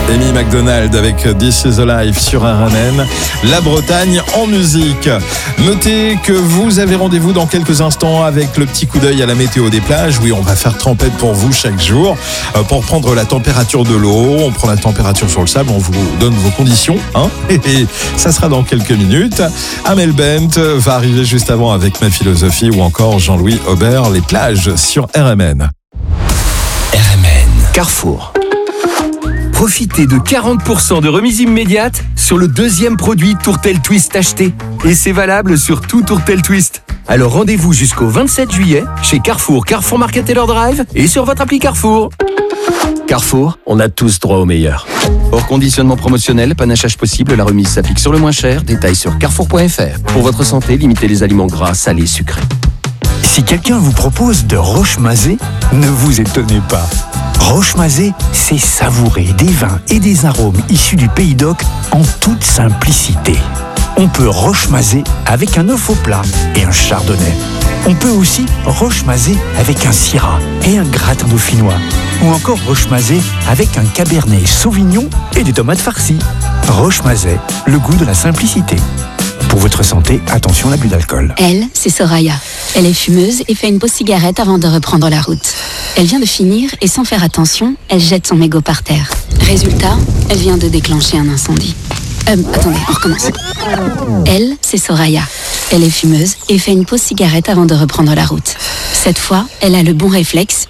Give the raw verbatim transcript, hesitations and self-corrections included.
Amy McDonald avec This is Alive sur R M N, la Bretagne en musique. Notez que vous avez rendez-vous dans quelques instants avec le petit coup d'œil à la météo des plages. Oui, on va faire trempette pour vous chaque jour euh, pour prendre la température de l'eau. On prend la température sur le sable, on vous donne vos conditions, hein, et, et ça sera dans quelques minutes. Amel Bent va arriver juste avant avec Ma Philosophie ou encore Jean-Louis Aubert, les plages sur R M N. R M N Carrefour. Profitez de quarante pour cent de remise immédiate sur le deuxième produit Tourtel Twist acheté. Et c'est valable sur tout Tourtel Twist. Alors rendez-vous jusqu'au vingt-sept juillet chez Carrefour, Carrefour Market Taylor Drive et sur votre appli Carrefour. Carrefour, on a tous droit au meilleur. Hors conditionnement promotionnel, panachage possible, la remise s'applique sur le moins cher. Détails sur carrefour point f r. Pour votre santé, limitez les aliments gras, salés, sucrés. Si quelqu'un vous propose de Roche-Mazé, ne vous étonnez pas. Roche-Mazé, c'est savourer des vins et des arômes issus du Pays d'Oc en toute simplicité. On peut Roche-Mazé avec un œuf au plat et un chardonnay. On peut aussi Roche-Mazé avec un syrah et un gratin dauphinois. Ou encore Roche-Mazé avec un cabernet sauvignon et des tomates farcies. Roche-Mazé, le goût de la simplicité. Pour votre santé, attention à l'abus d'alcool. Elle, c'est Soraya. Elle est fumeuse et fait une pause cigarette avant de reprendre la route. Elle vient de finir et sans faire attention, elle jette son mégot par terre. Résultat, elle vient de déclencher un incendie. Euh, attendez, on recommence. Elle, c'est Soraya. Elle est fumeuse et fait une pause cigarette avant de reprendre la route. Cette fois, elle a le bon réflexe